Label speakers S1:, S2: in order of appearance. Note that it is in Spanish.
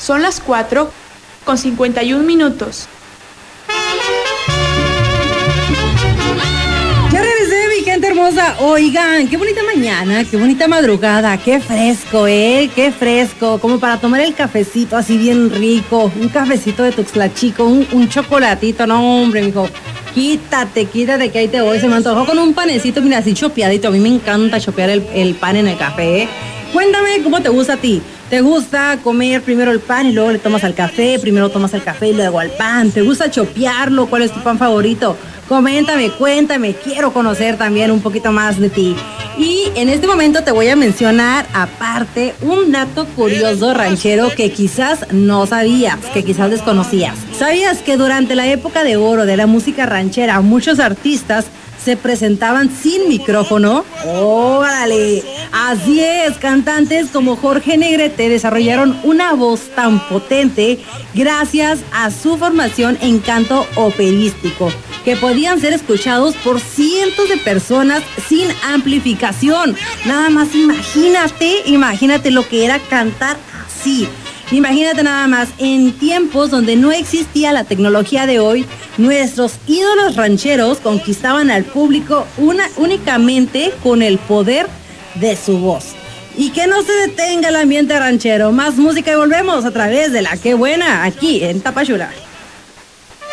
S1: Son las 4:51.
S2: Ya regresé, mi gente hermosa. Oigan, qué bonita mañana, qué bonita madrugada, qué fresco, qué fresco, como para tomar el cafecito así bien rico, un cafecito de Tuxtla Chico, un chocolatito, no hombre, mijo. Quítate que ahí te voy. Se me antojó con un panecito, mira, así chopeadito. A mí me encanta chopear el pan en el café. Cuéntame cómo te gusta a ti. ¿Te gusta comer primero el pan y luego le tomas al café? Primero tomas el café y luego al pan. ¿Te gusta chopearlo? ¿Cuál es tu pan favorito? Coméntame, cuéntame. Quiero conocer también un poquito más de ti. Y en este momento te voy a mencionar, aparte, un dato curioso ranchero que quizás no sabías, que quizás desconocías. ¿Sabías que durante la época de oro de la música ranchera, muchos artistas se presentaban sin micrófono? ¡Órale! Así es, cantantes como Jorge Negrete desarrollaron una voz tan potente gracias a su formación en canto operístico, que podían ser escuchados por cientos de personas sin amplificación. Nada más imagínate lo que era cantar así. Imagínate nada más, en tiempos donde no existía la tecnología de hoy, nuestros ídolos rancheros conquistaban al público únicamente con el poder de su voz. Y que no se detenga el ambiente ranchero. Más música y volvemos a través de La Qué Buena, aquí en Tapachula.